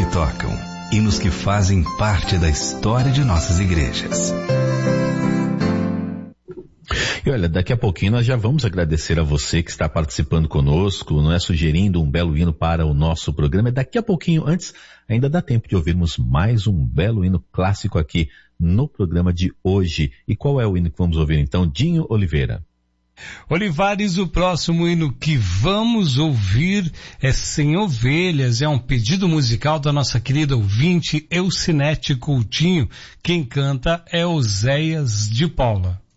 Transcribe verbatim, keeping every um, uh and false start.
tocam, hinos que fazem parte da história de nossas igrejas. E olha, daqui a pouquinho nós já vamos agradecer a você que está participando conosco, não é, sugerindo um belo hino para o nosso programa. Daqui a pouquinho, antes, ainda dá tempo de ouvirmos mais um belo hino clássico aqui no programa de hoje. E qual é o hino que vamos ouvir então? Dinho Oliveira. Olivares, o próximo hino que vamos ouvir é Sem Ovelhas, é um pedido musical da nossa querida ouvinte Eucinete Coutinho. Quem canta é Oséias de Paula.